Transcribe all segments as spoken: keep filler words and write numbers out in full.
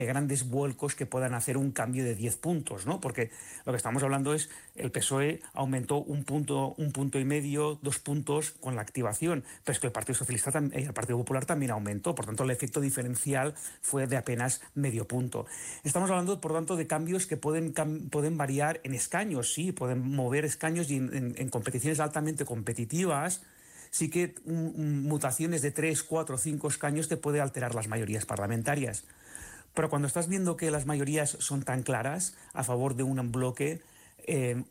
grandes vuelcos que puedan hacer un cambio de diez puntos, ¿no? Porque lo que estamos hablando es el P S O E aumentó un punto, un punto y medio, dos puntos con la activación, pero es que el Partido Socialista y el Partido Popular también aumentó, por tanto el efecto diferencial fue de apenas medio punto. Estamos hablando, por tanto, de cambios que pueden, cam pueden variar en escaños, sí, pueden mover escaños y en, en, en competiciones altamente competitivas. Sí que um, mutaciones de tres, cuatro, cinco escaños te puede alterar las mayorías parlamentarias. Pero cuando estás viendo que las mayorías son tan claras a favor de un bloque, eh,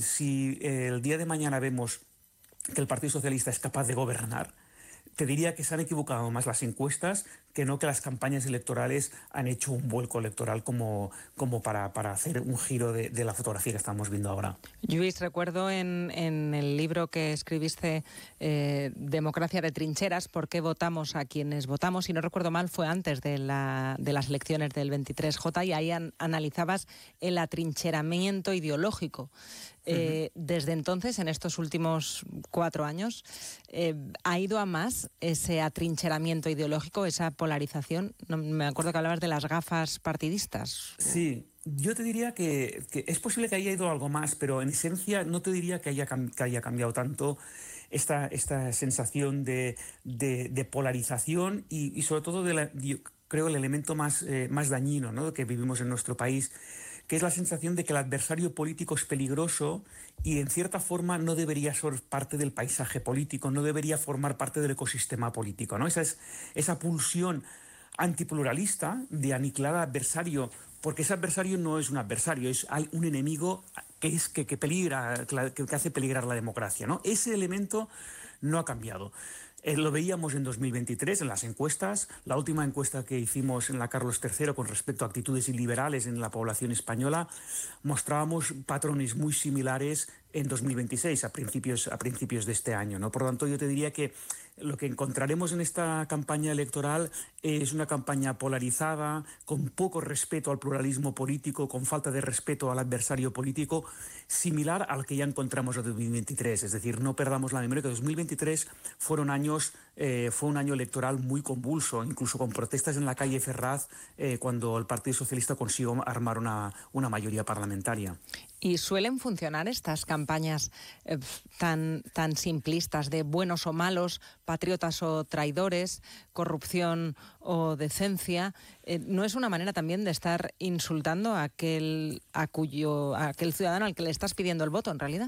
si el día de mañana vemos que el Partido Socialista es capaz de gobernar, te diría que se han equivocado más las encuestas que no que las campañas electorales han hecho un vuelco electoral como, como para, para hacer un giro de, de la fotografía que estamos viendo ahora. Luis, recuerdo en, en el libro que escribiste, eh, Democracia de trincheras, ¿por qué votamos a quienes votamos? Si no recuerdo mal, fue antes de, la, de las elecciones del veintitrés J, y ahí an, analizabas el atrincheramiento ideológico. Eh, uh-huh. Desde entonces, en estos últimos cuatro años, eh, ¿ha ido a más ese atrincheramiento ideológico, esa polarización? No, me acuerdo que hablabas de las gafas partidistas. Sí, yo te diría que, que es posible que haya ido algo más, pero en esencia no te diría que haya, que haya cambiado tanto esta, esta sensación de, de, de polarización y, y sobre todo de la, yo creo el elemento más, eh, más dañino, ¿no?, que vivimos en nuestro país, que es la sensación de que el adversario político es peligroso y en cierta forma no debería ser parte del paisaje político, no debería formar parte del ecosistema político, ¿no? Esa es esa pulsión antipluralista de aniquilar al adversario, porque ese adversario no es un adversario, es un enemigo que, es, que, que, peligra, que, que hace peligrar la democracia, ¿no? Ese elemento no ha cambiado. Eh, lo veíamos en dos mil veintitrés en las encuestas. La última encuesta que hicimos en la Carlos tercero con respecto a actitudes iliberales en la población española, mostrábamos patrones muy similares en dos mil veintiséis, a principios, a principios de este año, ¿no? Por lo tanto, yo te diría que lo que encontraremos en esta campaña electoral es una campaña polarizada, con poco respeto al pluralismo político, con falta de respeto al adversario político, similar al que ya encontramos en dos mil veintitrés. Es decir, no perdamos la memoria que dos mil veintitrés fueron años, eh, fue un año electoral muy convulso, incluso con protestas en la calle Ferraz, eh, cuando el Partido Socialista consiguió armar una, una mayoría parlamentaria. ¿Y suelen funcionar estas campañas eh, tan, tan simplistas de buenos o malos, patriotas o traidores, corrupción o decencia? Eh, ¿No es una manera también de estar insultando a aquel, a cuyo, a aquel ciudadano al que le estás pidiendo el voto, en realidad?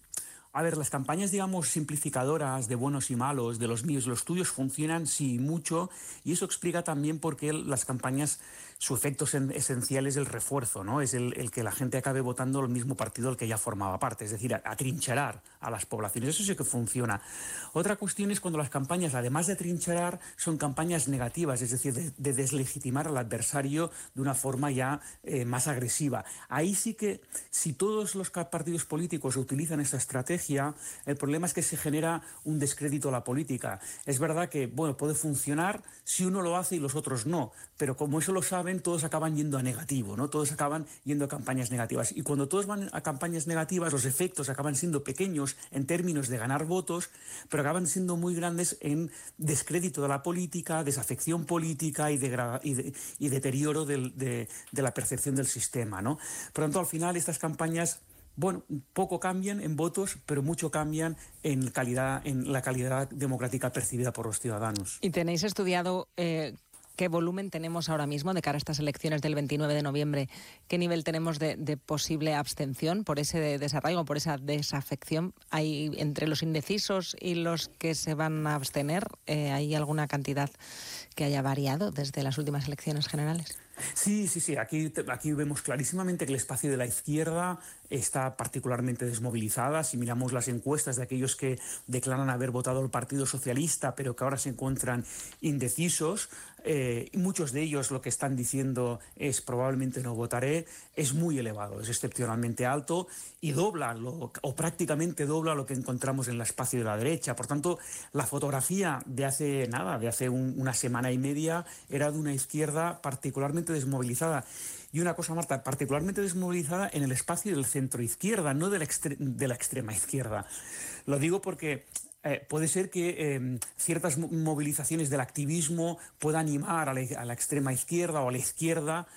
A ver, las campañas, digamos, simplificadoras de buenos y malos, de los míos y los tuyos, funcionan sí mucho, y eso explica también por qué las campañas, su efecto esencial es el refuerzo, ¿no? Es el, el que la gente acabe votando el mismo partido del que ya formaba parte, es decir, atrincherar a las poblaciones. Eso sí que funciona. Otra cuestión es cuando las campañas, además de atrincherar, son campañas negativas, es decir, de, de deslegitimar al adversario de una forma ya eh, más agresiva. Ahí sí que, si todos los partidos políticos utilizan esta estrategia, el problema es que se genera un descrédito a la política. Es verdad que, bueno, puede funcionar si uno lo hace y los otros no, pero como eso lo saben, todos acaban yendo a negativo, ¿no? Todos acaban yendo a campañas negativas. Y cuando todos van a campañas negativas, los efectos acaban siendo pequeños en términos de ganar votos, pero acaban siendo muy grandes en descrédito de la política, desafección política y, de, y, de, y deterioro del, de, de la percepción del sistema, ¿no? Por lo tanto, al final, estas campañas, bueno, poco cambian en votos, pero mucho cambian en calidad, en la calidad democrática percibida por los ciudadanos. ¿Y tenéis estudiado eh, qué volumen tenemos ahora mismo de cara a estas elecciones del veintinueve de noviembre? ¿Qué nivel tenemos de, de posible abstención por ese desarraigo, por esa desafección? ¿Hay entre los indecisos y los que se van a abstener, eh, hay alguna cantidad que haya variado desde las últimas elecciones generales? Sí, sí, sí. Aquí, aquí vemos clarísimamente que el espacio de la izquierda está particularmente desmovilizada. Si miramos las encuestas de aquellos que declaran haber votado al Partido Socialista, pero que ahora se encuentran indecisos, eh, muchos de ellos lo que están diciendo es probablemente no votaré, es muy elevado, es excepcionalmente alto y dobla lo, o prácticamente dobla lo que encontramos en el espacio de la derecha. Por tanto, la fotografía de hace nada, de hace un, una semana y media, era de una izquierda particularmente desmovilizada. Y una cosa, Marta, particularmente desmovilizada en el espacio del centro izquierda, no de la, extre- de la extrema izquierda. Lo digo porque eh, puede ser que eh, ciertas movilizaciones del activismo puedan animar a la, a la extrema izquierda o a la izquierda